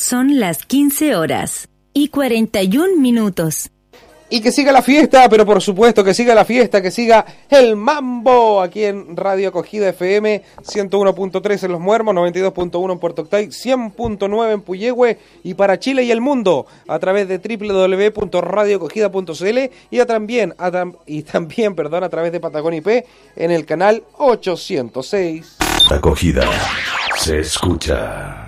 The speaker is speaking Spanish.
Son las 15 horas y 41 minutos. Y que siga la fiesta, pero por supuesto que siga la fiesta, que siga el mambo aquí en Radio Acogida FM, 101.3 en Los Muermos, 92.1 en Puerto Octay, 100.9 en Puyehue y para Chile y el mundo a través de www.radioacogida.cl y también a través de Patagón IP en el canal 806. Acogida se escucha.